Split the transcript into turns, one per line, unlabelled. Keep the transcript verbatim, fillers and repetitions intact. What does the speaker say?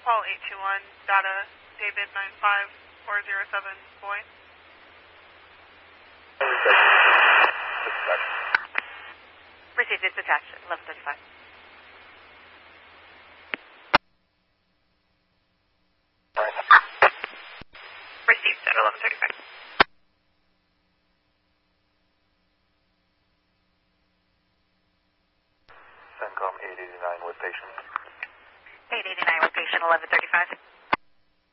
Paul eight two one, data David nine five four zero seven, boy.
Received, it's attached, eleven thirty-five. Received at eleven thirty-five.
CENTCOM eight eighty-nine with patient.
eight eighty-nine with patient, eleven thirty-five.